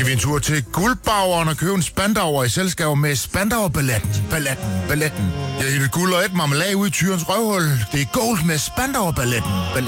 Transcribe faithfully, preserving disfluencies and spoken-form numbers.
vi en tur til Guldbaueren og købe en spandauer i selskab med Spandauer-balletten. Balletten, balletten. Jeg har et guld og et marmelade ud i tyrens røvhul. Det er gold med Spandauer-balletten. Balletten.